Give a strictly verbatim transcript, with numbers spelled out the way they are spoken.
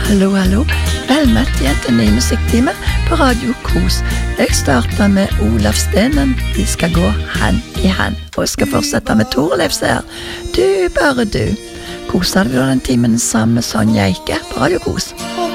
Hallo, hallo. Vel møtt igjen til ny musikktime på Radio Kos. Jeg starter med Olav Stenen. De skal gå hand i hand. Og jeg skal fortsette med Torleif her. Du, bare du. Koser vi da den timen sammen med Sonja Eike på Radio Kos.